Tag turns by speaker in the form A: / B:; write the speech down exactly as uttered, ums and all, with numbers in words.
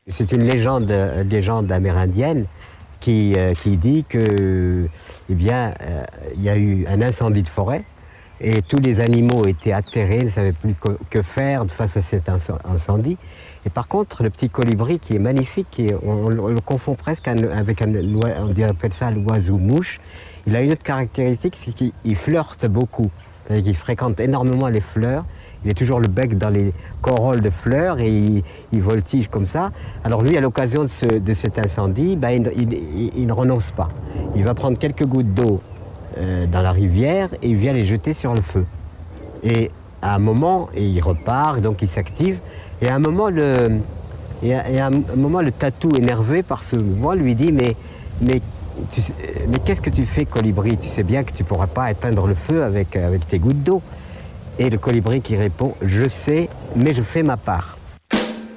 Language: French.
A: C'est une légende, légende amérindienne qui, euh, qui dit que, eh bien, euh, il y a eu un incendie de forêt et tous les animaux étaient atterrés, ne savaient plus que, que faire face à cet incendie. Et par contre, le petit colibri qui est magnifique, qui est, on, on, le confond presque avec un, on appelle ça l'oiseau-mouche, il a une autre caractéristique, c'est qu'il flirte beaucoup, c'est-à-dire qu'il fréquente énormément les fleurs. Il est toujours le bec dans les corolles de fleurs et il, il voltige comme ça. Alors lui, à l'occasion de, ce, de cet incendie, ben, il, il, il, il ne renonce pas. Il va prendre quelques gouttes d'eau euh, dans la rivière et il vient les jeter sur le feu. Et à un moment, et il repart, donc il s'active. Et à un moment, le, et à, et à un moment, le tatou, énervé par ce mouvement, lui dit « Mais, mais, tu, mais qu'est-ce que tu fais, colibri? Tu sais bien que tu ne pourras pas éteindre le feu avec, avec tes gouttes d'eau. » Et le colibri qui répond « Je sais, mais je fais ma part. »